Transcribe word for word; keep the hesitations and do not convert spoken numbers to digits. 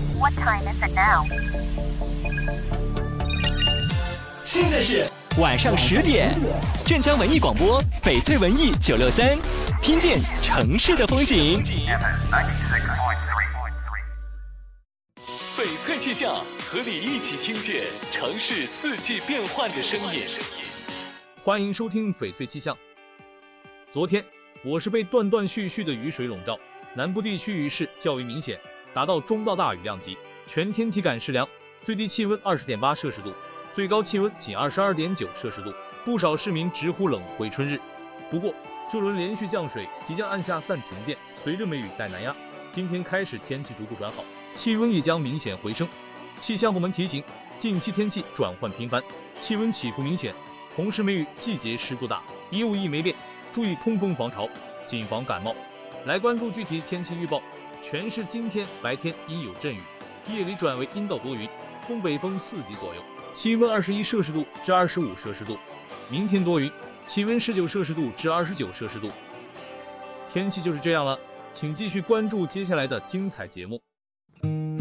What time is it now? 现在是晚上十点，镇江文艺广播，翡翠文艺九六三，听见城市的风景。翡翠气象，和你一起听见城市四季变换的声音。 欢迎收听翡翠气象。昨天我是被断断续续的雨水笼罩，南部地区雨势较为明显，达到中到大雨量级，全天体感适凉，最低气温 二十点八摄氏度，最高气温仅 二十二点九摄氏度，不少市民直呼冷回春日。不过这轮连续降水即将按下暂停键，随着梅雨带南压，今天开始天气逐步转好，气温也将明显回升。气象部门提醒，近期天气转换频繁，气温起伏明显，同时梅雨季节湿度大，衣物易霉变，注意通风防潮，谨防感冒。来关注具体天气预报，全市今天白天阴有阵雨，夜里转为阴到多云，东北风四级左右，气温二十一摄氏度至二十五摄氏度。明天多云，气温十九摄氏度至二十九摄氏度。天气就是这样了，请继续关注接下来的精彩节目。